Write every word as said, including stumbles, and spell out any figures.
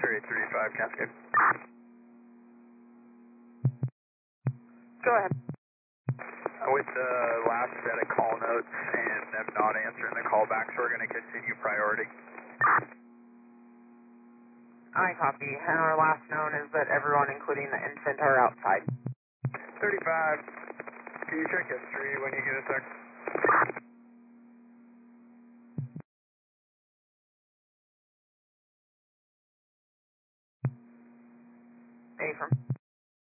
three three five Cascade. Go ahead. With the last set of call notes and them not answering the callbacks, we're going to continue priority. I copy. And our last known is that everyone, including the infant, are outside. thirty-five, can you check history when you get a sec? Affirm.